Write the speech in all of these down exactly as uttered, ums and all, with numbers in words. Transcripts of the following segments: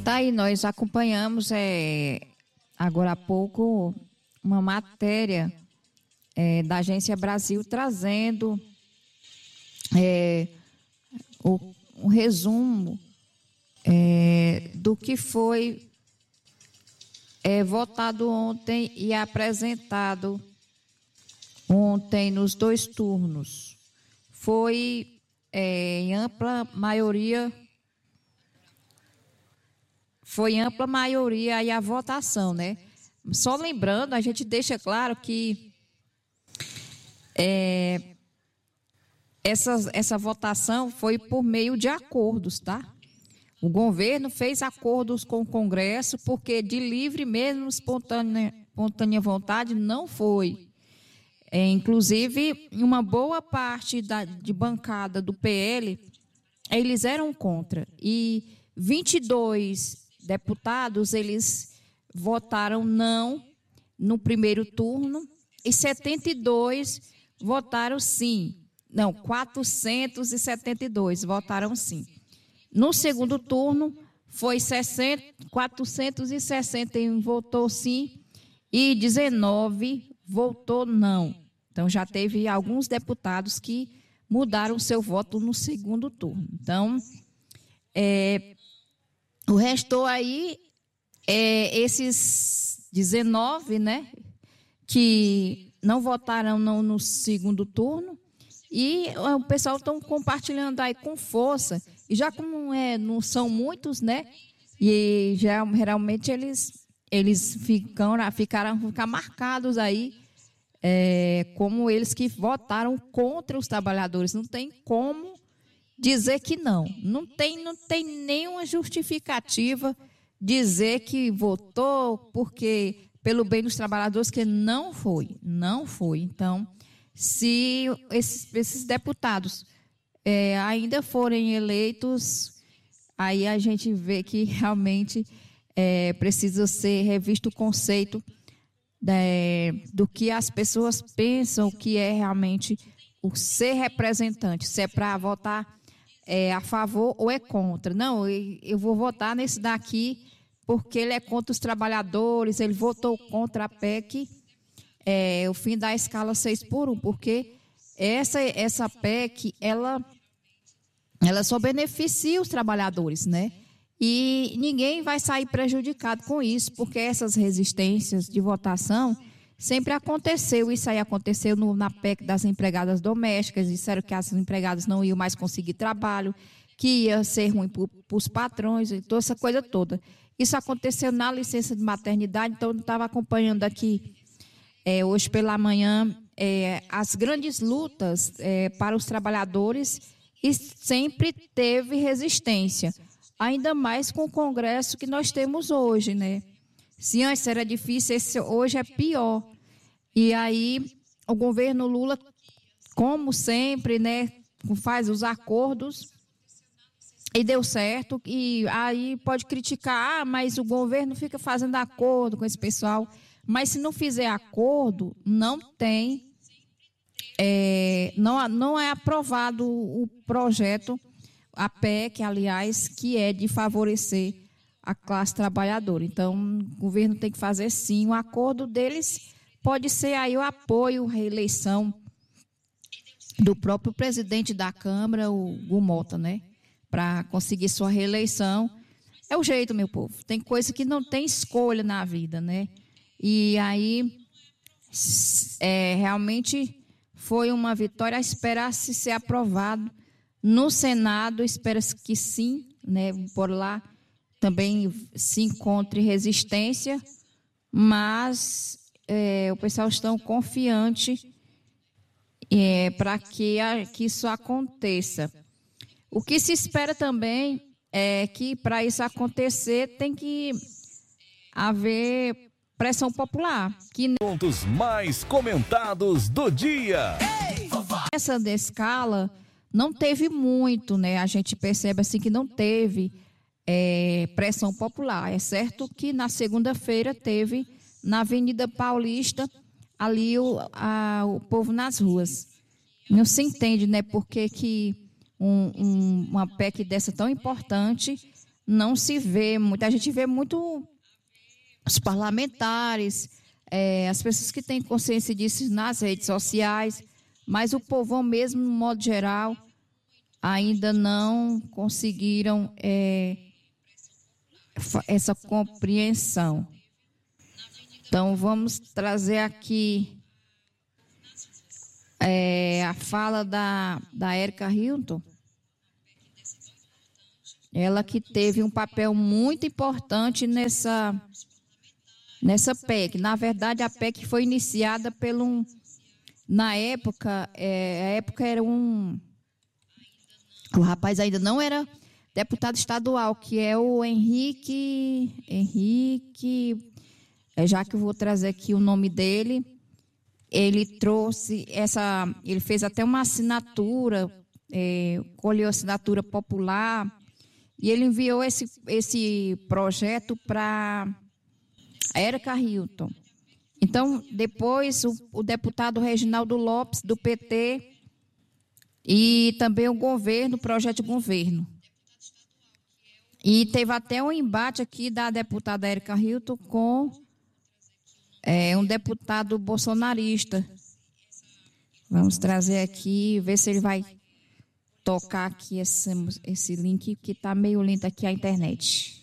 Tá aí, nós acompanhamos é, agora há pouco uma matéria é, da Agência Brasil trazendo é, o, um resumo é, do que foi é, votado ontem e apresentado ontem nos dois turnos. Foi é, em ampla maioria... Foi ampla maioria aí a votação, né? Só lembrando, a gente deixa claro que é, essa, essa votação foi por meio de acordos, tá? O governo fez acordos com o Congresso, porque de livre mesmo, espontânea, espontânea vontade, não foi. É, inclusive, uma boa parte da, de bancada do P L, eles eram contra. E vinte e dois deputados, eles votaram não no primeiro turno e setenta e dois votaram sim. Não, quatrocentos e setenta e dois votaram sim. No segundo turno, foi quatrocentos e sessenta e um votou sim e dezenove votou não. Então, já teve alguns deputados que mudaram seu voto no segundo turno. Então, é... o restou aí, é, esses dezenove, né, que não votaram no, no segundo turno, e o pessoal está compartilhando aí com força, e já como é, não são muitos, né, e já, geralmente eles, eles ficam, ficaram ficar marcados aí, é, como eles que votaram contra os trabalhadores. Não tem como dizer que não. Não tem, não tem nenhuma justificativa dizer que votou porque pelo bem dos trabalhadores, que não foi. Não foi. Então, se esses, esses deputados é, ainda forem eleitos, aí a gente vê que realmente é, precisa ser revisto o conceito é, do que as pessoas pensam que é realmente o ser representante, se é para votar É, a favor ou é contra. Não, eu vou votar nesse daqui porque ele é contra os trabalhadores, ele votou contra a P E C, é, o fim da escala seis por um, porque essa, essa P E C, ela, ela só beneficia os trabalhadores, né? E ninguém vai sair prejudicado com isso, porque essas resistências de votação sempre aconteceu. Isso aí aconteceu no, na P E C das empregadas domésticas, disseram que as empregadas não iam mais conseguir trabalho, que ia ser ruim para os patrões, e toda essa coisa toda. Isso aconteceu na licença de maternidade, então eu estava acompanhando aqui, é, hoje pela manhã, é, as grandes lutas é, para os trabalhadores, e sempre teve resistência, ainda mais com o Congresso que nós temos hoje, né? Se antes era difícil, esse hoje é pior. E aí, o governo Lula, como sempre, né, faz os acordos e deu certo. E aí pode criticar, ah, mas o governo fica fazendo acordo com esse pessoal. Mas se não fizer acordo, não tem, é, não, não é aprovado o projeto, a P E C, aliás, que é de favorecer a classe trabalhadora. Então, o governo tem que fazer sim. O acordo deles pode ser aí o apoio, a reeleição do próprio presidente da Câmara, o Gumota, né? Para conseguir sua reeleição. É o jeito, meu povo. Tem coisa que não tem escolha na vida, né? E aí, é, realmente foi uma vitória. Espera-se ser aprovado no Senado. Espera-se que sim, né? Por lá também se encontre resistência, mas é, o pessoal está confiante é, para que, que isso aconteça. O que se espera também é que, para isso acontecer, tem que haver pressão popular. Que pontos mais comentados do dia. Essa escala não teve muito, né? A gente percebe assim que não teve É, pressão popular. É certo que na segunda-feira teve na Avenida Paulista ali o, a, o povo nas ruas. Não se entende, né, por que, que um, um, uma P E C dessa tão importante não se vê muito. A gente vê muito os parlamentares, é, as pessoas que têm consciência disso nas redes sociais, mas o povão mesmo, no modo geral, ainda não conseguiram é, essa compreensão. Então, vamos trazer aqui é, a fala da, da Érica Hilton. Ela que teve um papel muito importante nessa, nessa P E C. Na verdade, a P E C foi iniciada pelo... Um, na época, é, a época era um... O rapaz ainda não era deputado estadual, que é o Henrique... Henrique... É, já que eu vou trazer aqui o nome dele, ele trouxe essa... Ele fez até uma assinatura, é, colheu assinatura popular... E ele enviou esse, esse projeto para a Érica Hilton. Então, depois, o, o deputado Reginaldo Lopes, do P T, e também o governo, o projeto de governo. E teve até um embate aqui da deputada Érica Hilton com é, um deputado bolsonarista. Vamos trazer aqui, ver se ele vai... tocar aqui esse, esse link, que está meio lento aqui a internet.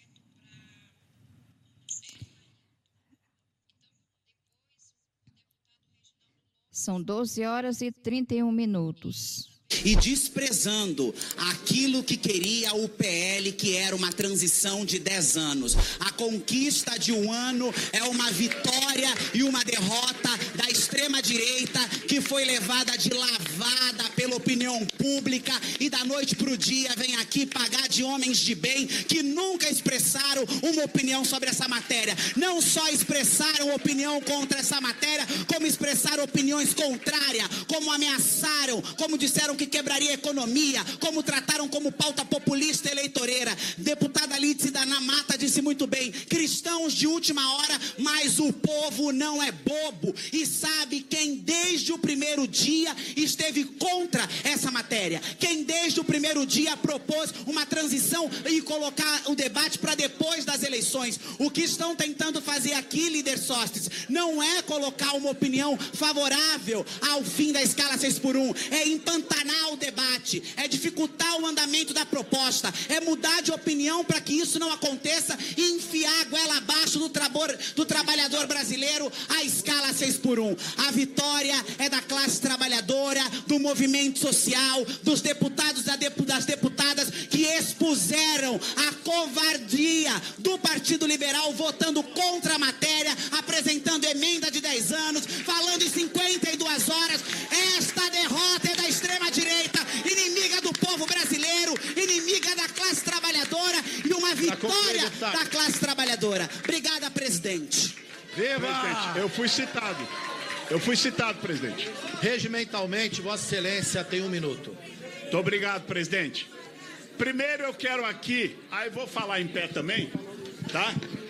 São doze horas e trinta e um minutos. E desprezando aquilo que queria o P L, que era uma transição de dez anos. A conquista de um ano é uma vitória e uma derrota da extrema-direita, que foi levada de lavada pela opinião pública e da noite para o dia vem aqui pagar de homens de bem que nunca expressaram uma opinião sobre essa matéria. Não só expressaram opinião contra essa matéria, como expressaram opiniões contrárias, como ameaçaram, como disseram que quebraria a economia, como trataram como pauta populista eleitoreira. Deputada Lídice da Mata disse muito bem: cristãos de última hora, mas o povo não é bobo e sabe quem desde o primeiro dia esteve contra essa matéria, quem desde o primeiro dia propôs uma transição e colocar o debate para depois das eleições. O que estão tentando fazer aqui, líder Sóstenes, não é colocar uma opinião favorável ao fim da escala seis por um, é empantanar o debate, é dificultar o andamento da proposta, é mudar de opinião para que isso não aconteça e enfiar a goela abaixo do, trabor, do trabalhador brasileiro a escala seis por um. A vitória é da classe trabalhadora, do movimento social, dos deputados e das deputadas que expuseram a covardia do Partido Liberal votando contra a matéria, apresentando emenda de dez anos, falando em cinquenta e duas horas. Esta derrota é da extrema-direita, inimiga do povo brasileiro, inimiga da classe trabalhadora e uma vitória da classe trabalhadora. Obrigada, presidente. Viva! Presidente, eu fui citado. Eu fui citado, presidente. Regimentalmente, Vossa Excelência tem um minuto. Muito obrigado, presidente. Primeiro eu quero aqui, aí vou falar em pé também, tá?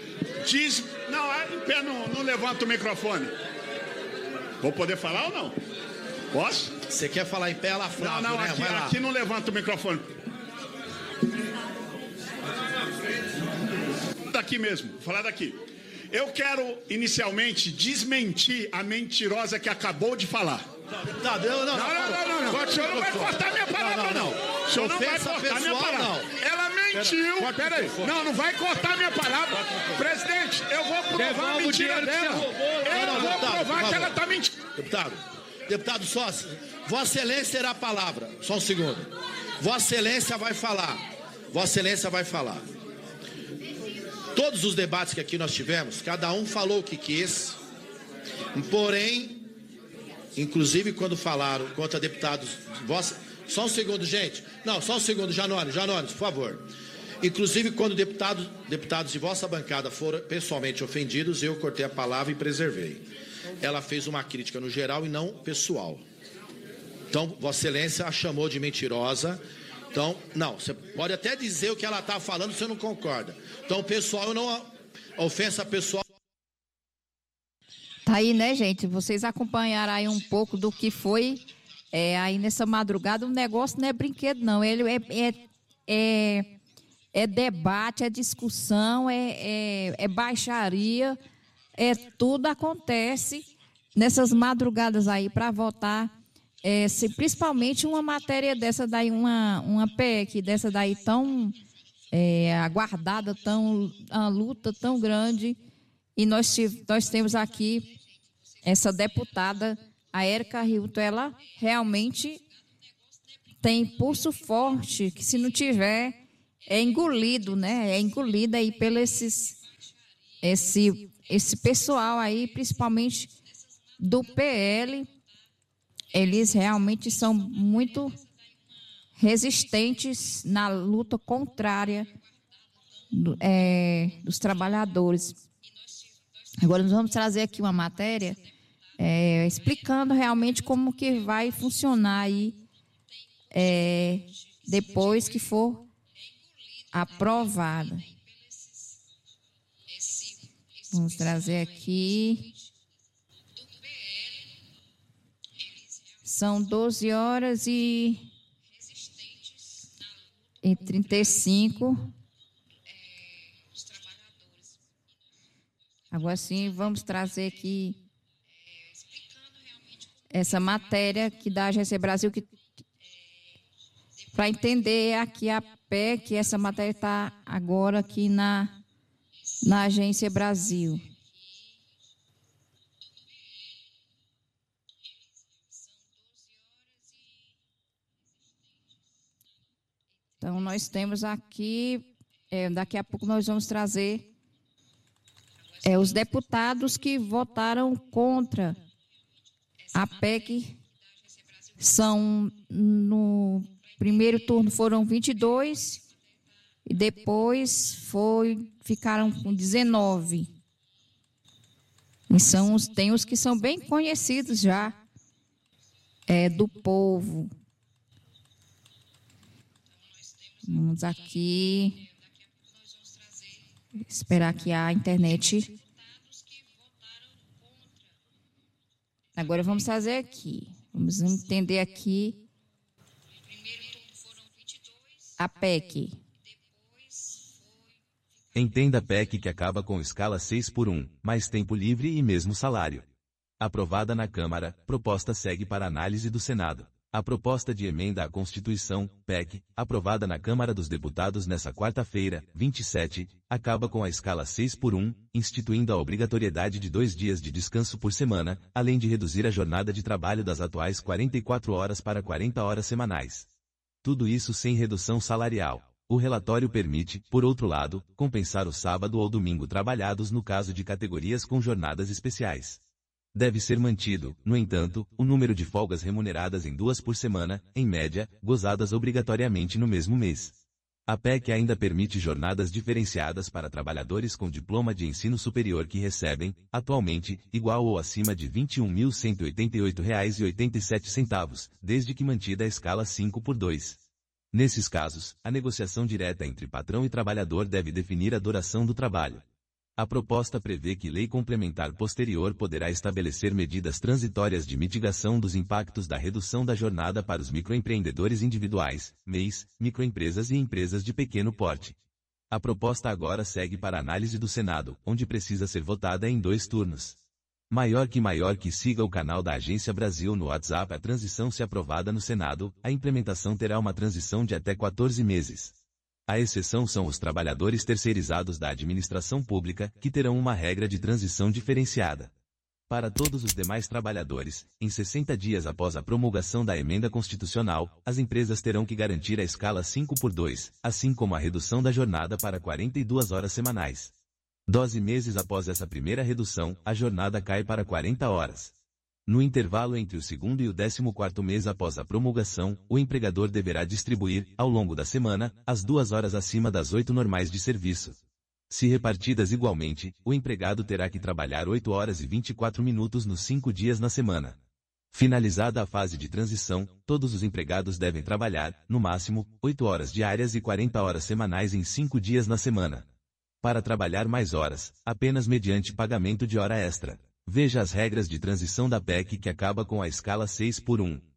Diz, não, em pé não, não levanta o microfone. Vou poder falar ou não? Posso? Você quer falar em pé, ela Flávio, Não, não, né? aqui, Vai lá. aqui não levanta o microfone. Daqui mesmo, vou falar daqui. Eu quero, inicialmente, desmentir a mentirosa que acabou de falar. Tá, não, não, Não, não, não, não, não. O senhor não vai cortar minha palavra, não. O senhor não vai cortar minha palavra. Ela mentiu. Pera aí. Não, não vai cortar minha palavra. Presidente, eu vou provar a mentira dela. Eu vou provar que ela está mentindo. Deputado, deputado Sócio, Vossa Excelência terá a palavra. Só um segundo. Vossa Excelência vai falar. Vossa Excelência vai falar. Todos os debates que aqui nós tivemos, cada um falou o que quis, porém, inclusive quando falaram contra deputados, vossa, só um segundo, gente, não, só um segundo, Janone, Janone, por favor. Inclusive quando deputados, deputados de vossa bancada foram pessoalmente ofendidos, eu cortei a palavra e preservei. Ela fez uma crítica no geral e não pessoal. Então, Vossa Excelência a chamou de mentirosa. Então, não, você pode até dizer o que ela está falando, você não concorda. Então, pessoal, eu não... A ofensa pessoal... Tá aí, né, gente? Vocês acompanharam aí um pouco do que foi é, aí nessa madrugada. O negócio não é brinquedo, não. Ele é, é, é, é debate, é discussão, é, é, é baixaria, é tudo acontece nessas madrugadas aí para votar, é, se, principalmente uma matéria dessa daí, uma, uma P E C dessa daí tão é, aguardada, tão, uma luta tão grande, e nós, nós temos aqui essa deputada, a Érica Hilton, ela realmente tem pulso forte, que se não tiver, é engolido, né? É engolida aí pelo esses, esse, esse pessoal aí, principalmente do P L. Eles realmente são muito resistentes na luta contrária do, é, dos trabalhadores. Agora nós vamos trazer aqui uma matéria é, explicando realmente como que vai funcionar aí é, depois que for aprovada. Vamos trazer aqui. São doze horas e, e trinta e cinco. Agora sim, vamos trazer aqui essa matéria que da Agência Brasil, que para entender aqui a P E C, essa matéria está agora aqui na, na Agência Brasil. Então, nós temos aqui, é, daqui a pouco nós vamos trazer é, os deputados que votaram contra a P E C. São, no primeiro turno foram vinte e dois e depois foi, ficaram com dezenove. E são os, tem os que são bem conhecidos já, é, do povo. Vamos aqui esperar que a internet. Agora vamos fazer aqui. Vamos entender aqui a P E C. Entenda a P E C que acaba com escala seis por um, mais tempo livre e mesmo salário. Aprovada na Câmara, proposta segue para análise do Senado. A proposta de emenda à Constituição, P E C, aprovada na Câmara dos Deputados nesta quarta-feira, vinte e sete, acaba com a escala seis por um, instituindo a obrigatoriedade de dois dias de descanso por semana, além de reduzir a jornada de trabalho das atuais quarenta e quatro horas para quarenta horas semanais. Tudo isso sem redução salarial. O relatório permite, por outro lado, compensar o sábado ou domingo trabalhados no caso de categorias com jornadas especiais. Deve ser mantido, no entanto, o número de folgas remuneradas em duas por semana, em média, gozadas obrigatoriamente no mesmo mês. A P E C ainda permite jornadas diferenciadas para trabalhadores com diploma de ensino superior que recebem, atualmente, igual ou acima de vinte e um mil cento e oitenta e oito reais e oitenta e sete centavos, desde que mantida a escala cinco por dois. Nesses casos, a negociação direta entre patrão e trabalhador deve definir a duração do trabalho. A proposta prevê que lei complementar posterior poderá estabelecer medidas transitórias de mitigação dos impactos da redução da jornada para os microempreendedores individuais, M E Is, microempresas e empresas de pequeno porte. A proposta agora segue para análise do Senado, onde precisa ser votada em dois turnos. Maior que maior que siga o canal da Agência Brasil no WhatsApp. A transição se aprovada no Senado, a implementação terá uma transição de até quatorze meses. A exceção são os trabalhadores terceirizados da administração pública, que terão uma regra de transição diferenciada. Para todos os demais trabalhadores, em sessenta dias após a promulgação da emenda constitucional, as empresas terão que garantir a escala cinco por dois, assim como a redução da jornada para quarenta e duas horas semanais. doze meses após essa primeira redução, a jornada cai para quarenta horas. No intervalo entre o segundo e o décimo quarto mês após a promulgação, o empregador deverá distribuir, ao longo da semana, as duas horas acima das oito normais de serviço. Se repartidas igualmente, o empregado terá que trabalhar oito horas e vinte e quatro minutos nos cinco dias na semana. Finalizada a fase de transição, todos os empregados devem trabalhar, no máximo, oito horas diárias e quarenta horas semanais em cinco dias na semana. Para trabalhar mais horas, apenas mediante pagamento de hora extra. Veja as regras de transição da P E C que acaba com a escala seis por um.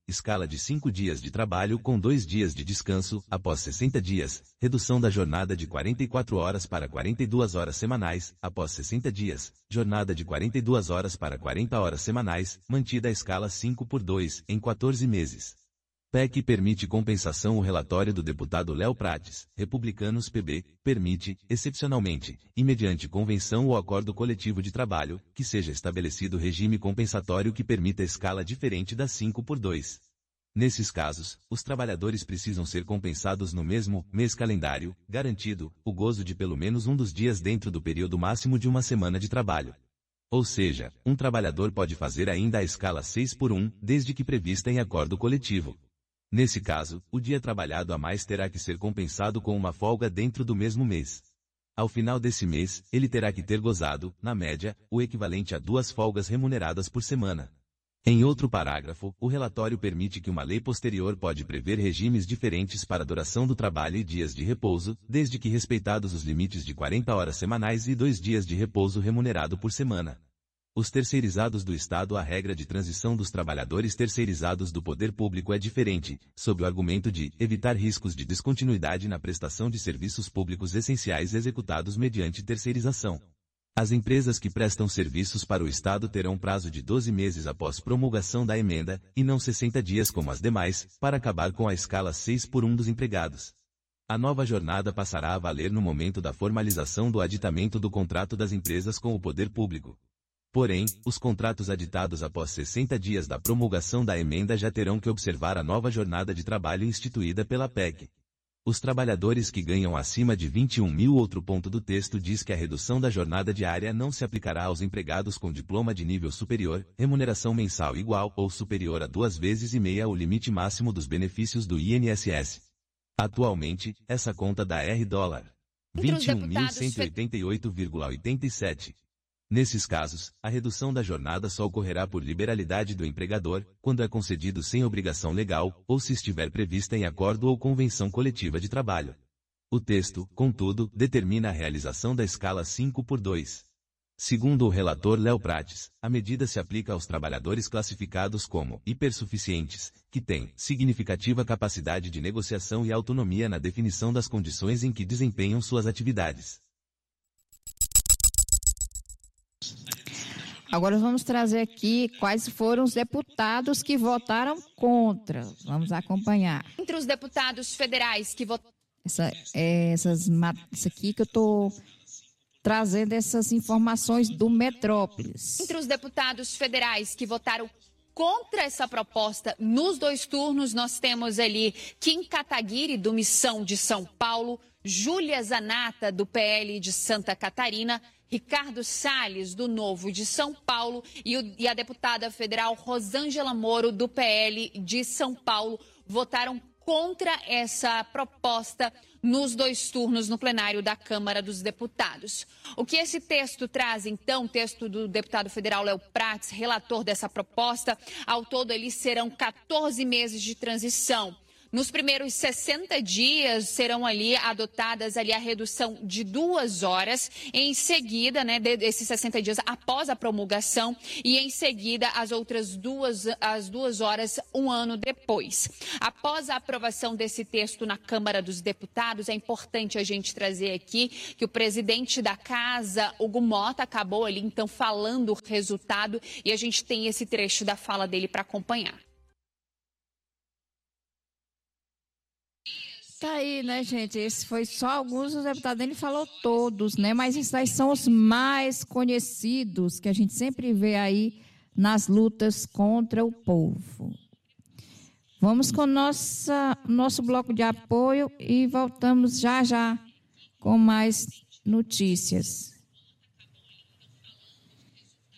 escala de cinco dias de trabalho com dois dias de descanso, após sessenta dias, redução da jornada de quarenta e quatro horas para quarenta e duas horas semanais, após sessenta dias, jornada de quarenta e duas horas para quarenta horas semanais, mantida a escala cinco por dois, em quatorze meses. P E C permite compensação. O relatório do deputado Léo Prates, Republicanos P B, permite, excepcionalmente, e mediante convenção ou acordo coletivo de trabalho, que seja estabelecido regime compensatório que permita escala diferente da cinco por dois. Nesses casos, os trabalhadores precisam ser compensados no mesmo mês calendário, garantido o gozo de pelo menos um dos dias dentro do período máximo de uma semana de trabalho. Ou seja, um trabalhador pode fazer ainda a escala seis por um, desde que prevista em acordo coletivo. Nesse caso, o dia trabalhado a mais terá que ser compensado com uma folga dentro do mesmo mês. Ao final desse mês, ele terá que ter gozado, na média, o equivalente a duas folgas remuneradas por semana. Em outro parágrafo, o relatório permite que uma lei posterior pode prever regimes diferentes para a duração do trabalho e dias de repouso, desde que respeitados os limites de quarenta horas semanais e dois dias de repouso remunerado por semana. Os terceirizados do Estado. A regra de transição dos trabalhadores terceirizados do poder público é diferente, sob o argumento de evitar riscos de descontinuidade na prestação de serviços públicos essenciais executados mediante terceirização. As empresas que prestam serviços para o Estado terão prazo de doze meses após promulgação da emenda, e não sessenta dias como as demais, para acabar com a escala seis por um dos empregados. A nova jornada passará a valer no momento da formalização do aditamento do contrato das empresas com o poder público. Porém, os contratos aditados após sessenta dias da promulgação da emenda já terão que observar a nova jornada de trabalho instituída pela P E C. Os trabalhadores que ganham acima de vinte e um mil. Outro ponto do texto diz que a redução da jornada diária não se aplicará aos empregados com diploma de nível superior, remuneração mensal igual ou superior a duas vezes e meia o limite máximo dos benefícios do I N S S. Atualmente, essa conta dá R dólar vinte e um mil cento e oitenta e oito vírgula oitenta e sete. Nesses casos, a redução da jornada só ocorrerá por liberalidade do empregador, quando é concedido sem obrigação legal, ou se estiver prevista em acordo ou convenção coletiva de trabalho. O texto, contudo, determina a realização da escala cinco por dois. Segundo o relator Léo Prates, a medida se aplica aos trabalhadores classificados como hipersuficientes, que têm significativa capacidade de negociação e autonomia na definição das condições em que desempenham suas atividades. Agora vamos trazer aqui quais foram os deputados que votaram contra. Vamos acompanhar. Entre os deputados federais que votaram... Essa, é, essas, isso aqui que eu estou trazendo essas informações do Metrópolis. Entre os deputados federais que votaram contra essa proposta nos dois turnos, nós temos ali Kim Kataguiri, do Missão de São Paulo, Júlia Zanata, do P L de Santa Catarina, Ricardo Salles, do Novo de São Paulo, e, o, e a deputada federal Rosângela Moro, do P L de São Paulo, votaram contra essa proposta nos dois turnos no plenário da Câmara dos Deputados. O que esse texto traz, então, texto do deputado federal Léo Prates, relator dessa proposta, ao todo eles serão quatorze meses de transição. Nos primeiros sessenta dias serão ali adotadas ali a redução de duas horas, em seguida, né, desses sessenta dias após a promulgação, e em seguida as outras duas, as duas horas um ano depois. Após a aprovação desse texto na Câmara dos Deputados, é importante a gente trazer aqui que o presidente da Casa, Hugo Mota, acabou ali então falando o resultado, e a gente tem esse trecho da fala dele para acompanhar. Tá aí, né, gente? Esse foi só alguns dos deputados, ele falou todos, né? Mas esses aí são os mais conhecidos que a gente sempre vê aí nas lutas contra o povo. Vamos com nossa, nosso bloco de apoio e voltamos já já com mais notícias.